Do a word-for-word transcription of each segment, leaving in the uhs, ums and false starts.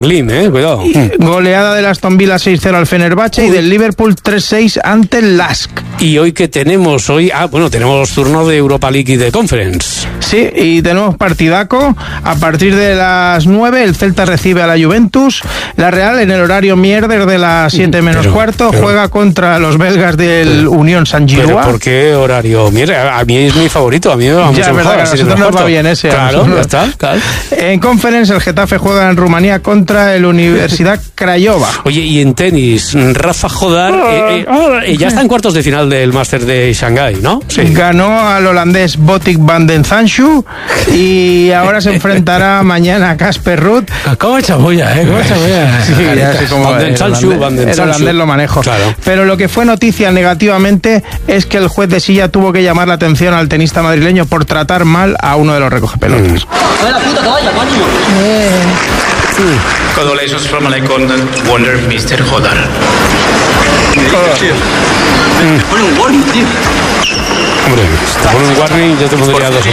Lim, eh, cuidado. Y goleada del Aston Villa seis cero al Fenerbahce. Uy. Y del Liverpool tres seis ante el Lask. ¿Y hoy qué tenemos? Hoy, ah, bueno, tenemos turno de Europa League y de Conference. Sí, y tenemos partidaco. A partir de las nueve el Celta recibe a la Juventus. La Real en el horario mierder de las siete menos pero, cuarto pero, juega contra los belgas del pero, Unión Saint-Gillois. ¿Pero por qué horario mierder? A mí es mi favorito, a mí me va mucho ya, mejor. Ya, verdad, a nosotros nos va bien ese. Claro, ya está. Claro. En Conference el Getafe juega en Rumanía contra el Universidad Craiova. Oye, y en tenis, Rafa Jodar eh, eh, ya está en cuartos de final del Máster de Shanghái, ¿no? Sí. Ganó al holandés Botic van den Zandschu y ahora se enfrentará mañana a Casper Ruud. ¿Cómo chamulla, eh? ¿Cómo chamulla? Sí, ya sé cómo Van den Zandschu, Van den Zandschu. El holandés lo manejo. Claro. Pero lo que fue noticia negativamente es que el juez de silla tuvo que llamar la atención al tenista madrileño por tratar mal a uno de los recogepelotas. Mm. ¡A la puta que vaya, coño! Eh. Congratulations from Malekon, Wonder mister Jodar. Pon un warning, tío. Hombre, con un warning yo te pondría dos o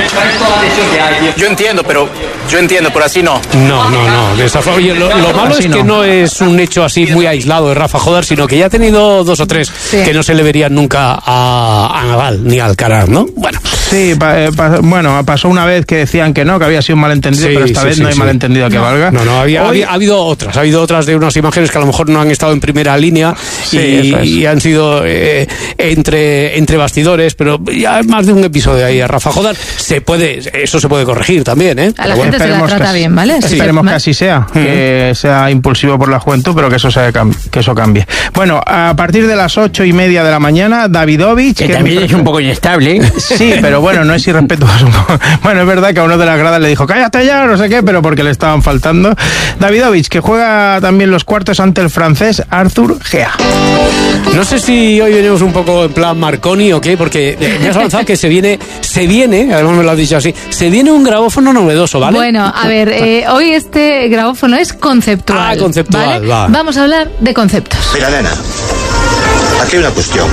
tres. Yo entiendo, pero yo entiendo, pero así no. No, no, no. De esa forma, oye, lo, lo malo es que no es un hecho así muy aislado de Rafa Jodar, sino que ya ha tenido dos o tres sí. que no se le verían nunca a, a Nadal ni a Alcaraz, ¿no? Bueno. Sí, pa, pa, bueno, pasó una vez que decían que no, que había sido un malentendido, sí, pero esta sí, vez sí, no hay sí. malentendido que no, valga. No, no, había, Hoy... había, ha habido otras, ha habido otras de unas imágenes que a lo mejor no han estado en primera línea sí, y, y han sido eh, entre, entre bastidores, pero ya más de un episodio ahí a Rafa Jodar. Se puede, eso se puede corregir también, ¿eh? A la gente se la trata que, bien, ¿vale? Sí. Esperemos sí. que así sea, uh-huh. que sea impulsivo por la juventud, pero que eso, sea, que eso cambie. Bueno, a partir de las ocho y media de la mañana, Davidovich... Que, que también es un poco inestable. Sí, pero bueno, no es irrespetuoso. Bueno, es verdad que a uno de las gradas le dijo, cállate ya, no sé qué, pero porque le estaban faltando. Davidovich, que juega también los cuartos ante el francés Arthur Gea. No sé si hoy venimos un poco en plan Marconi o qué, porque me has avanzado que se viene, se viene, además me lo has dicho así, se viene un grabófono novedoso, ¿vale? Bueno, a ver, eh, hoy este grabófono es conceptual. Ah, conceptual, ¿vale? va. Vamos a hablar de conceptos. Mira, nena, aquí hay una cuestión.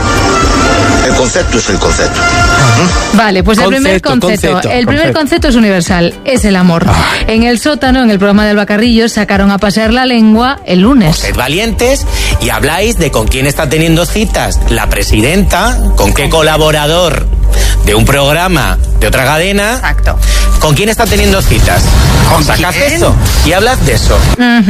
El concepto es el concepto. ¿Mm? Vale, pues concepto, el primer concepto. concepto el primer concepto. concepto es universal, es el amor. Ah. En el sótano, en el programa del Bacarrillo, sacaron a pasear la lengua el lunes. Sed valientes y habláis de con quién está teniendo citas la presidenta, con qué colaborador de un programa de otra cadena. Exacto. ¿Con quién está teniendo citas? ¿Con Sacas quién? eso y hablas de eso.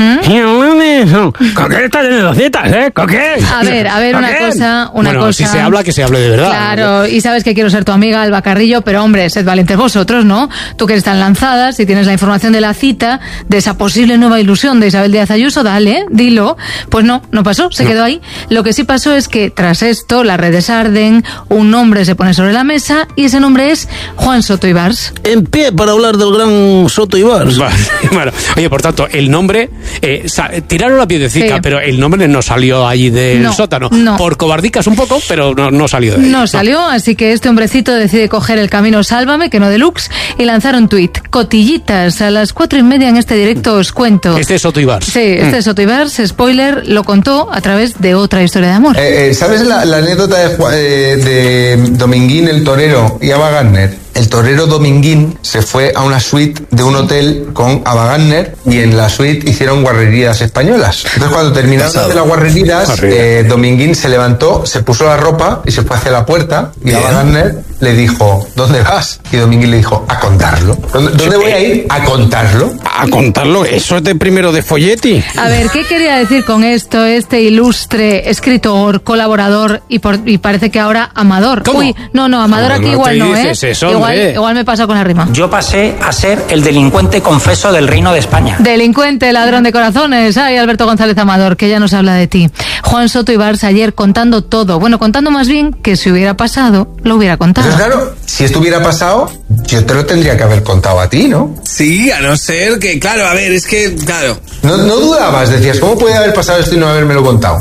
Uh-huh. ¿Con quién está teniendo citas, eh? ¿Con qué? A ver, a ver, una quién? cosa, una bueno, cosa. si se habla, que se hable de verdad. Claro, y sabes que quiero ser tu amiga, el Bacarrillo, pero hombre, sed valientes vosotros, ¿no? Tú que eres tan lanzada, si tienes la información de la cita, de esa posible nueva ilusión de Isabel Díaz Ayuso, dale, dilo. Pues no, no pasó, se no. quedó ahí. Lo que sí pasó es que tras esto, las redes arden, un nombre se pone sobre la mesa y ese nombre es Juan Soto Ibars. En pie para hablar del gran Soto Ibars. Bueno, oye, por tanto, el nombre, eh, sa- tiraron la piedecica, Sí. pero el nombre no salió allí del No, sótano. no. Por cobardicas un poco, pero no, no salió de ahí. No salió, así que este hombrecito decide coger el camino Sálvame, que no deluxe, y lanzar un tuit. Cotillitas, a las cuatro y media en este directo os cuento. Este es Soto Ibars. Sí, este Mm. es Soto Ibars, spoiler, lo contó a través de otra historia de amor. Eh, eh, ¿Sabes la, la anécdota de, Ju- eh, de Dominguín el torero y Ava Gardner? El torero Dominguín se fue a una suite de un hotel con Ava Gardner y en la suite hicieron guarrerías españolas. Entonces cuando terminaron de hacer las guarrerías, eh, Dominguín se levantó, se puso la ropa y se fue hacia la puerta y Ava Gardner le dijo, ¿dónde vas? Y Dominguín le dijo, a contarlo. ¿Dónde, ¿dónde voy a ir? A contarlo. A contarlo, eso es de primero de folletti. A ver, ¿qué quería decir con esto este ilustre escritor, colaborador y, por, y parece que ahora amador? ¿Cómo? Uy, no, no, amador No, aquí no igual te no, ¿eh? dices eso, igual, hombre. igual me pasa con la rima. Yo pasé a ser el delincuente confeso del Reino de España. Delincuente, ladrón de corazones. Ay, Alberto González Amador, que ya nos habla de ti. Juan Soto Ibars ayer contando todo. Bueno, contando más bien que si hubiera pasado, lo hubiera contado. Entonces, claro, si esto hubiera pasado, yo te lo tendría que haber contado a ti, ¿no? Sí, a no ser que, claro, a ver, es que, claro. No, no dudabas, decías, ¿cómo puede haber pasado esto y no habérmelo contado? Hmm.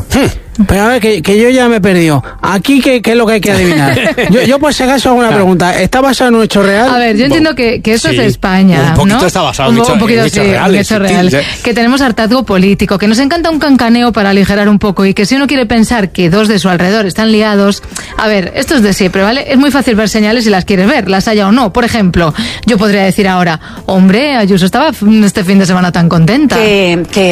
Pero a ver, que, que yo ya me he perdido. Aquí, ¿qué, qué es lo que hay que adivinar? Yo, yo por si acaso hago una claro. pregunta. ¿Está basado en un hecho real? A ver, yo entiendo que, que esto sí, es de España, un poquito ¿no? está basado un, en, hecho, un poquito, en hechos sí, reales. En hechos reales. Sí. Que tenemos hartazgo político, que nos encanta un cancaneo para aligerar un poco y que si uno quiere pensar que dos de su alrededor están liados... A ver, esto es de siempre, ¿vale? Es muy fácil ver señales si las quieres ver, las haya o no. Por ejemplo, yo podría decir ahora, hombre, Ayuso estaba este fin de semana tan contenta. Que... que